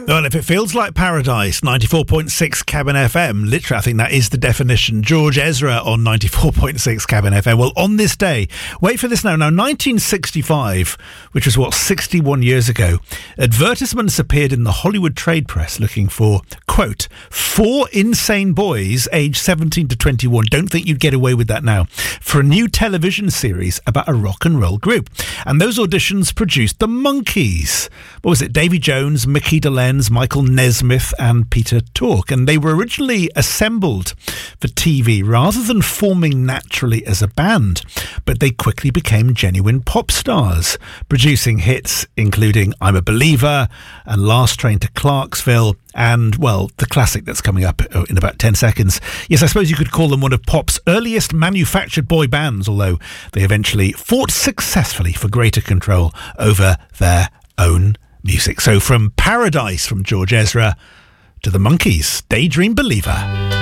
Well, if it feels like paradise, 94.6 Cabin FM, literally, I think that is the definition. George Ezra on 94.6 Cabin FM. Well, on this day, wait for this now, 1965, which was, 61 years ago, advertisements appeared in the Hollywood trade press looking for, quote, 4 insane boys aged 17 to 21, don't think you'd get away with that now, for a new television series about a rock and roll group. And those auditions produced the Monkees. What was it? Davy Jones, Mickey DeLenz, Michael Nesmith and Peter Tork. And they were originally assembled for TV rather than forming naturally as a band. But they quickly became genuine pop stars, producing hits including I'm a Believer and Last Train to Clarksville and, well, the classic that's coming up in about 10 seconds. Yes, I suppose you could call them one of pop's earliest manufactured boy bands, although they eventually fought successfully for greater control over their own music. So from Paradise from George Ezra to the Monkees, Daydream Believer.